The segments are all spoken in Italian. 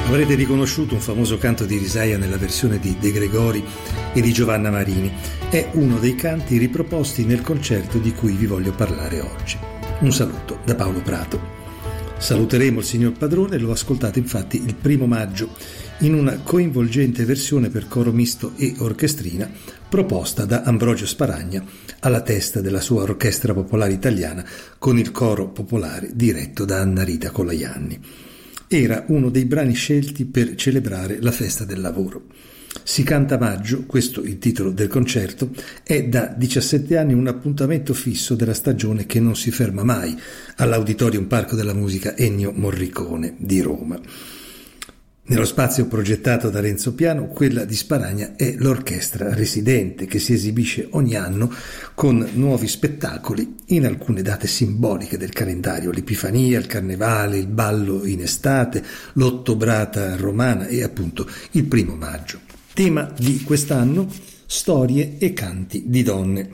Avrete riconosciuto un famoso canto di Risaia nella versione di De Gregori e di Giovanna Marini. È uno dei canti riproposti nel concerto di cui vi voglio parlare oggi. Un saluto da Paolo Prato. Saluteremo il signor Padrone, l'ho ascoltato infatti il 1 maggio in una coinvolgente versione per coro misto e orchestrina proposta da Ambrogio Sparagna alla testa della sua Orchestra Popolare Italiana con il coro popolare diretto da Anna Rita Colajanni. Era uno dei brani scelti per celebrare la festa del lavoro. Si canta maggio, questo il titolo del concerto, è da 17 anni un appuntamento fisso della stagione che non si ferma mai all'Auditorium Parco della Musica Ennio Morricone di Roma. Nello spazio progettato da Renzo Piano, quella di Sparagna è l'orchestra residente che si esibisce ogni anno con nuovi spettacoli in alcune date simboliche del calendario, l'Epifania, il Carnevale, il ballo in estate, l'Ottobrata romana e appunto il 1 maggio. Tema di quest'anno: storie e canti di donne.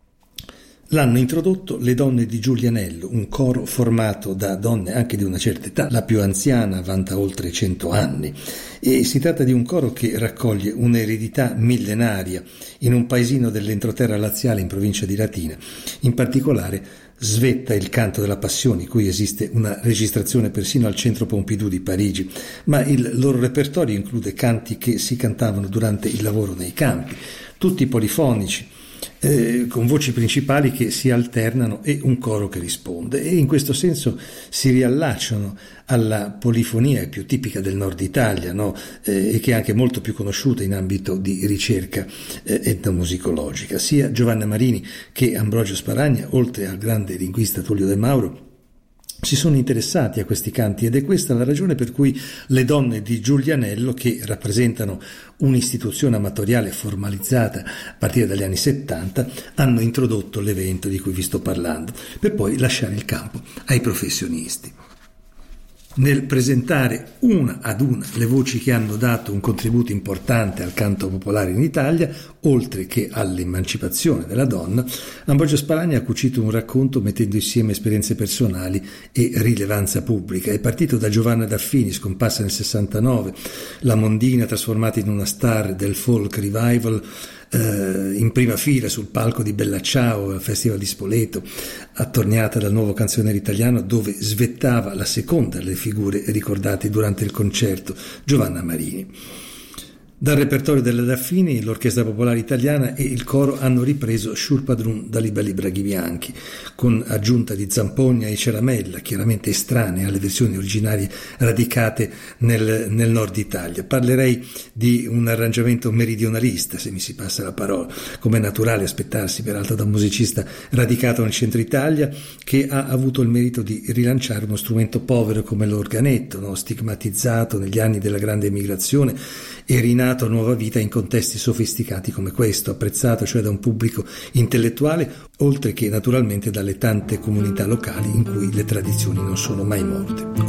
L'hanno introdotto le donne di Giulianello, un coro formato da donne anche di una certa età. La più anziana vanta oltre 100 anni e si tratta di un coro che raccoglie un'eredità millenaria in un paesino dell'entroterra laziale in provincia di Latina. In particolare svetta il canto della Passione, di cui esiste una registrazione persino al Centro Pompidou di Parigi, ma il loro repertorio include canti che si cantavano durante il lavoro nei campi, tutti polifonici, con voci principali che si alternano e un coro che risponde, e in questo senso si riallacciano alla polifonia più tipica del nord Italia, no? E che è anche molto più conosciuta in ambito di ricerca etnomusicologica. Sia Giovanna Marini che Ambrogio Sparagna, oltre al grande linguista Tullio De Mauro, si sono interessati a questi canti, ed è questa la ragione per cui le donne di Giulianello, che rappresentano un'istituzione amatoriale formalizzata a partire dagli anni 70, hanno introdotto l'evento di cui vi sto parlando, per poi lasciare il campo ai professionisti. Nel presentare una ad una le voci che hanno dato un contributo importante al canto popolare in Italia, oltre che all'emancipazione della donna, Ambrogio Sparagna ha cucito un racconto mettendo insieme esperienze personali e rilevanza pubblica. È partito da Giovanna Daffini, scomparsa nel 69, la mondina trasformata in una star del folk revival, in prima fila sul palco di Bella Ciao al Festival di Spoleto, attorniata dal Nuovo Canzoniere Italiano, dove svettava la seconda delle figure ricordate durante il concerto, Giovanna Marini. Dal repertorio della Daffini, l'Orchestra Popolare Italiana e il coro hanno ripreso Sciurpadrun da Libelli Braghi Bianchi, con aggiunta di zampogna e ceramella, chiaramente estranee alle versioni originarie radicate nel nord Italia. Parlerei di un arrangiamento meridionalista, se mi si passa la parola, come è naturale aspettarsi peraltro da un musicista radicato nel centro Italia, che ha avuto il merito di rilanciare uno strumento povero come l'organetto, no? Stigmatizzato negli anni della grande emigrazione e rinato a nuova vita in contesti sofisticati come questo, apprezzato cioè da un pubblico intellettuale, oltre che naturalmente dalle tante comunità locali in cui le tradizioni non sono mai morte.